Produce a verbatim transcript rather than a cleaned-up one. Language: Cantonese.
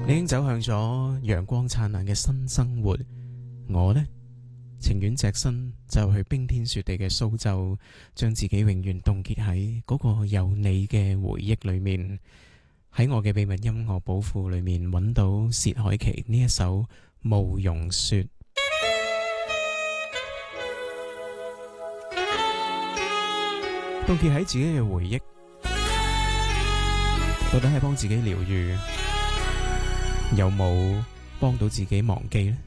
你已經走向咗陽光燦爛嘅新生活，我呢，情願隻身就去冰天雪地嘅蘇州，將自己永遠凍結喺嗰個有你嘅回憶裏面，喺我嘅秘密音樂寶庫裏面揾到薛凱琪呢一首《慕容雪》，凍結喺自己嘅回憶，到底係幫自己療愈，有冇幫到自己忘記呢？